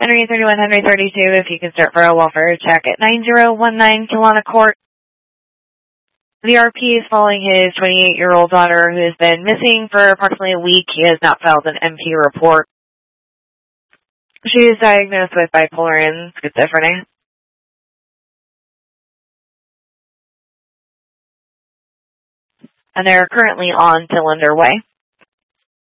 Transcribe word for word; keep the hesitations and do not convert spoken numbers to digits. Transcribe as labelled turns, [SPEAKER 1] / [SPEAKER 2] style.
[SPEAKER 1] Henry thirty-one, Henry thirty-two, if you can start for a welfare check at nine zero one nine Kilana Court. The R P is following his twenty-eight-year-old daughter who has been missing for approximately a week. He has not filed an M P report. She is diagnosed with bipolar and schizophrenia. And they're currently on till underway.